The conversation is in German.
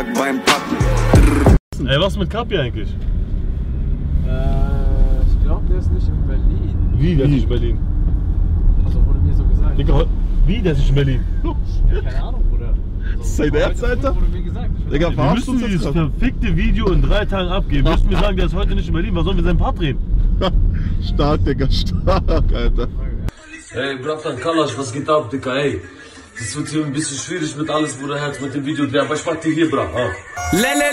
Tag beim Packen. Ey, was ist mit Kapi eigentlich? Ich glaube, der ist nicht in Berlin. Wie, der ist nicht in Berlin? Also wurde mir so gesagt. Digga, wie, der ist nicht in Berlin? Ja, keine Ahnung, Bruder. Das ist sein Ernst, Alter? Wurde mir gesagt. Digga, Wir verarschst müssen uns dieses jetzt grad? verfickte Video in 3 Tagen abgeben. Müssen wir sagen, der ist heute nicht in Berlin. Was sollen wir seinen Part drehen? Stark, Digga, stark, Alter. Ey, Bratan Kalash, was geht ab, Digga, ey? Das wird hier ein bisschen schwierig mit alles, Bruder, Herz, mit dem Video drehen, aber ich mach dir hier, Bra.